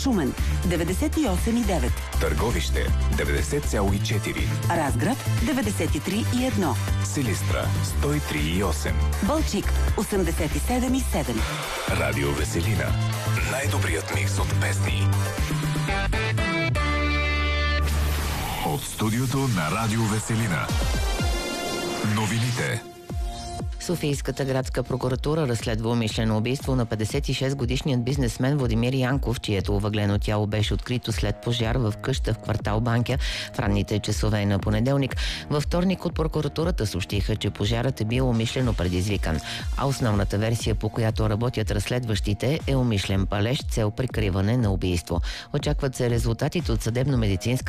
Шумен 98,9, Търговище 90,4, Разград 93,1, Силистра 103,8, Балчик 87,7. Радио Веселина. Най-добрият микс от песни. От студиото на Радио Веселина. Новините. Софийската градска прокуратура разследва умишлено убийство на 56-годишният бизнесмен Владимир Янков, чието овъглено тяло беше открито след пожар в къща в квартал Банкя в ранните часове на понеделник. Във вторник от прокуратурата съобщиха, че пожарът е бил умишлено предизвикан, а основната версия, по която работят разследващите, е умишлен палеж с цел прикриване на убийство. Очакват се резултатите от съдебно-медицинска